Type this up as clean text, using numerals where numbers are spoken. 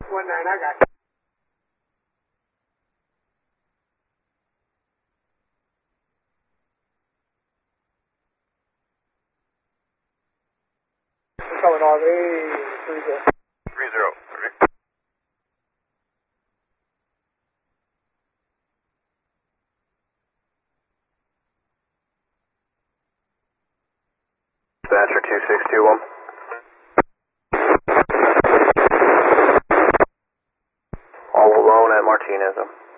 619, I got you. Coming on, 30. 30. Dispatcher 2621. All alone at Martinez.